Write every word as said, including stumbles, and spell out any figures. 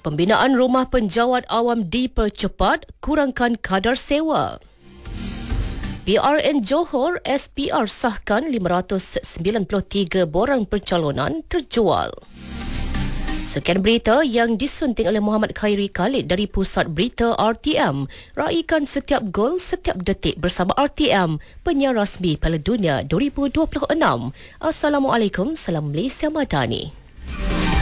Pembinaan rumah penjawat awam dipercepat, kurangkan kadar sewa. B R N Johor S P R sahkan lima ratus sembilan puluh tiga borang pencalonan terjual. Sekian berita yang disunting oleh Muhammad Khairi Khalid dari Pusat Berita R T M. Raikan setiap gol, setiap detik bersama R T M, penyiar rasmi Piala Dunia dua ribu dua puluh enam. Assalamualaikum, salam Malaysia Madani.